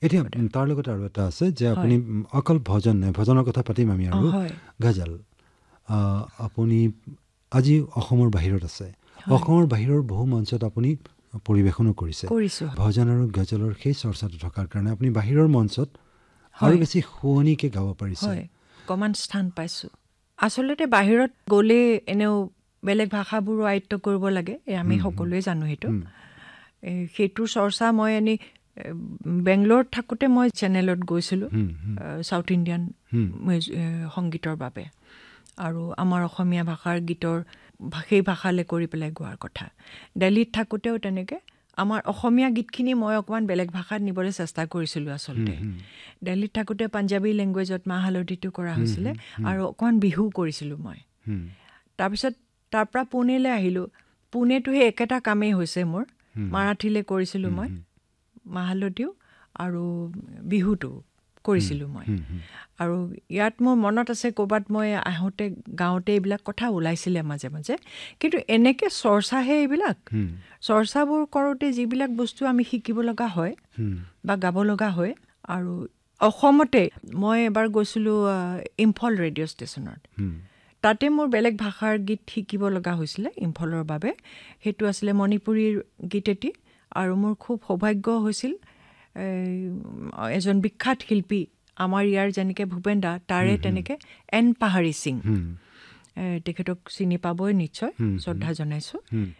এতিয়া তাৰ লগত আৰু এটা আছে যে আপুনি অকল ভজন নাই, ভজনৰ কথা পাতিম আমি আৰু গজল আপুনি আজি অসমৰ বাহিৰত আছে, অসমৰ বাহিৰৰ বহু মঞ্চত আপুনি পৰিৱেশনো কৰিছে ভজন আৰু গজলৰ সেই চৰ্চাটো থকাৰ কাৰণে আপুনি বাহিৰৰ মঞ্চত আৰু বেছি শুৱনিকৈ গাব পাৰিছে। অকণমান স্থান পাইছোঁ। আচলতে বাহিৰত গ'লে এনেও বেলেগ ভাষাবোৰো আয়ত্ব কৰিব লাগে, আমি সকলোৱে জানো সেইটো। সেইটোৰ চৰ্চা মই এনেই বেংগলোৰত থাকোঁতে মই চেনেলত গৈছিলোঁ চাউথ ইণ্ডিয়ান সংগীতৰ বাবে, আৰু আমাৰ অসমীয়া ভাষাৰ গীতৰ সেই ভাষালৈ কৰি পেলাই গোৱাৰ কথা। দিল্লীত থাকোঁতেও তেনেকৈ আমাৰ অসমীয়া গীতখিনি মই অকণমান বেলেগ ভাষাত নিবলৈ চেষ্টা কৰিছিলোঁ। আচলতে দিল্লীত থাকোঁতে পাঞ্জাবী লেংগুৱেজত মাহ হালধিটো কৰা হৈছিলে, আৰু অকণমান বিহু কৰিছিলোঁ মই। তাৰপিছত তাৰ পৰা পুনেলৈ আহিলোঁ। পুনেতো সেই একেটা কামেই হৈছে মোৰ, মাৰাঠীলৈ কৰিছিলোঁ মই মাহ হালধিও, আৰু বিহুটো কৰিছিলোঁ মই। আৰু ইয়াত মোৰ মনত আছে ক'ৰবাত মই আহোঁতে গাঁৱতে এইবিলাক কথা ওলাইছিলে মাজে মাজে, কিন্তু এনেকৈ চৰ্চাহে এইবিলাক। চৰ্চাবোৰ কৰোঁতে যিবিলাক বস্তু আমি শিকিব লগা হয় বা গাব লগা হয়। আৰু অসমতে মই এবাৰ গৈছিলোঁ ইম্ফল ৰেডিঅ' ষ্টেচনত, তাতে মোৰ বেলেগ ভাষাৰ গীত শিকিব লগা হৈছিলে ইম্ফলৰ বাবে। সেইটো আছিলে মণিপুৰীৰ গীত এটি, আৰু মোৰ খুব সৌভাগ্য হৈছিল এজন বিখ্যাত শিল্পী আমাৰ ইয়াৰ যেনেকৈ ভূপেন দা, তাৰে তেনেকৈ এন পাহাৰী সিং, তেখেতক চিনি পাবই নিশ্চয়, শ্ৰদ্ধা জনাইছোঁ।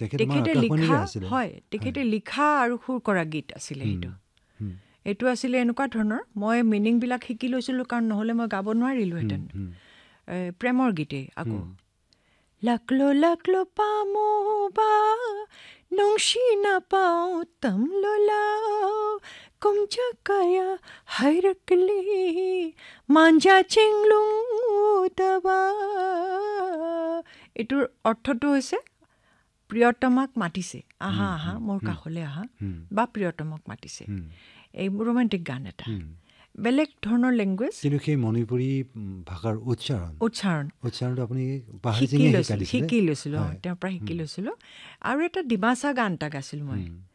তেখেতে লিখা আৰু সুৰ কৰা গীত আছিলে সেইটো। এইটো আছিলে এনেকুৱা ধৰণৰ, মই মিনিংবিলাক শিকি লৈছিলোঁ, কাৰণ নহ'লে মই গাব নোৱাৰিলোঁহেঁতেন। প্ৰেমৰ গীতেই আকৌ লাকলো লাকলো পামো বা নংশি নাপাওঁ তমলোলা কুমচকায়া হাইৰকলি মাঞ্জা চিংলুং দাবা। এইটোৰ অৰ্থটো হৈছে প্ৰিয়তমাক মাতিছে, আহা আহা মোৰ কাষলৈ আহা, বা প্ৰিয়তমক মাতিছে। এই ৰোমান্টিক গান এটা, বেলেগ ধৰণৰ লেংগুৱেজ, কিন্তু সেই মণিপুৰী ভাষাৰ উচ্চাৰণটো আপুনি শিকি লৈছিলোঁ, তেওঁৰ পৰা শিকি লৈছিলোঁ। আৰু এটা ডিমাচা গান এটা গাইছিলোঁ মই,